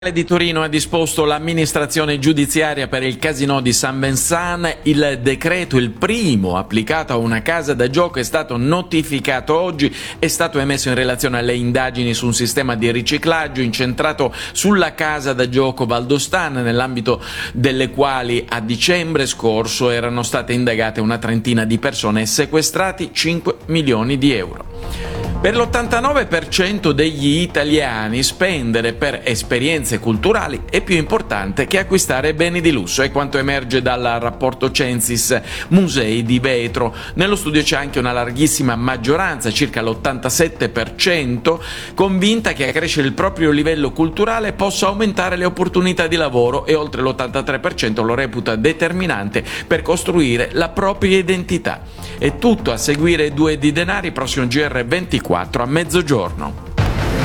Di Torino ha disposto l'amministrazione giudiziaria per il casino di San Vincent. Il decreto, il primo applicato a una casa da gioco, è stato notificato oggi, è stato emesso in relazione alle indagini su un sistema di riciclaggio incentrato sulla casa da gioco valdostana, nell'ambito delle quali a dicembre scorso erano state indagate una trentina di persone e sequestrati 5 milioni di euro. Per l'89% degli italiani spendere per esperienze culturali è più importante che acquistare beni di lusso, è quanto emerge dal rapporto Censis Musei di Vetro. Nello studio c'è anche una larghissima maggioranza, circa l'87%, convinta che accrescere il proprio livello culturale possa aumentare le opportunità di lavoro e oltre l'83% lo reputa determinante per costruire la propria identità. È tutto, a seguire 2 di Denari, prossimo GR24 a mezzogiorno.